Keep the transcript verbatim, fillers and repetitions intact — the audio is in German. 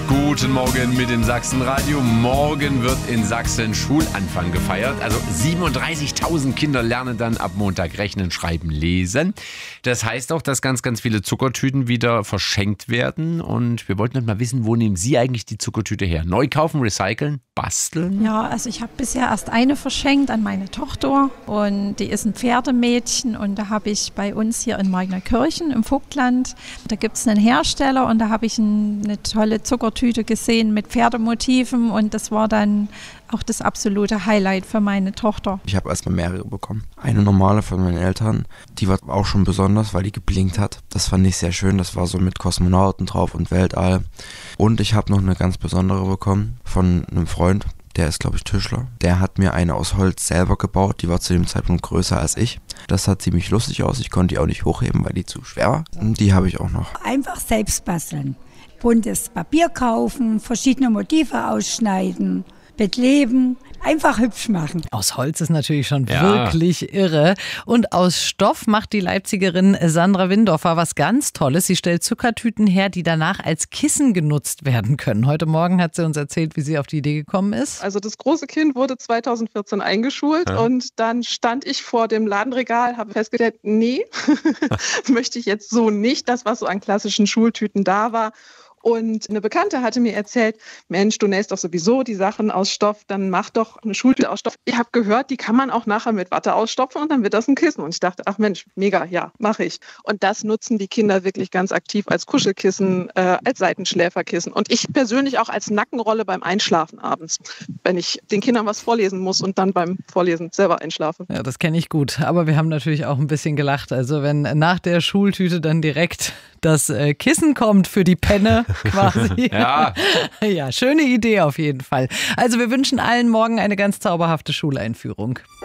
Guten Morgen mit dem Sachsenradio. Morgen wird in Sachsen Schulanfang gefeiert. Also siebenunddreißigtausend Kinder lernen dann ab Montag rechnen, schreiben, lesen. Das heißt auch, dass ganz, ganz viele Zuckertüten wieder verschenkt werden. Und wir wollten mal wissen, wo nehmen Sie eigentlich die Zuckertüte her? Neu kaufen, recyceln, basteln? Ja, also ich habe bisher erst eine verschenkt an meine Tochter. Und die ist ein Pferdemädchen. Und da habe ich bei uns hier in Marknerkirchen im Vogtland, da gibt es einen Hersteller und da habe ich ein, eine tolle Zuckertüte gesehen mit Pferdemotiven und das war dann auch das absolute Highlight für meine Tochter. Ich habe erstmal mehrere bekommen. Eine normale von meinen Eltern, die war auch schon besonders, weil die geblinkt hat. Das fand ich sehr schön, das war so mit Kosmonauten drauf und Weltall. Und ich habe noch eine ganz besondere bekommen von einem Freund, der ist glaube ich Tischler. Der hat mir eine aus Holz selber gebaut, die war zu dem Zeitpunkt größer als ich. Das sah ziemlich lustig aus, ich konnte die auch nicht hochheben, weil die zu schwer war. Und die habe ich auch noch. Einfach selbst basteln. Buntes Papier kaufen, verschiedene Motive ausschneiden, bekleben, einfach hübsch machen. Aus Holz ist natürlich schon Ja. wirklich irre. Und aus Stoff macht die Leipzigerin Sandra Windorfer was ganz Tolles. Sie stellt Zuckertüten her, die danach als Kissen genutzt werden können. Heute Morgen hat sie uns erzählt, wie sie auf die Idee gekommen ist. Also das große Kind wurde zweitausendvierzehn eingeschult Ja. und dann stand ich vor dem Ladenregal, habe festgestellt, nee, möchte ich jetzt so nicht. Das, was so an klassischen Schultüten da war. Und eine Bekannte hatte mir erzählt, Mensch, du nähst doch sowieso die Sachen aus Stoff, dann mach doch eine Schultüte aus Stoff. Ich habe gehört, die kann man auch nachher mit Watte ausstopfen und dann wird das ein Kissen. Und ich dachte, ach Mensch, mega, ja, mache ich. Und das nutzen die Kinder wirklich ganz aktiv als Kuschelkissen, äh, als Seitenschläferkissen. Und ich persönlich auch als Nackenrolle beim Einschlafen abends, wenn ich den Kindern was vorlesen muss und dann beim Vorlesen selber einschlafe. Ja, das kenne ich gut. Aber wir haben natürlich auch ein bisschen gelacht. Also wenn nach der Schultüte dann direkt das äh, Kissen kommt für die Penne quasi. Ja. Ja, schöne Idee auf jeden Fall. Also wir wünschen allen morgen eine ganz zauberhafte Schuleinführung.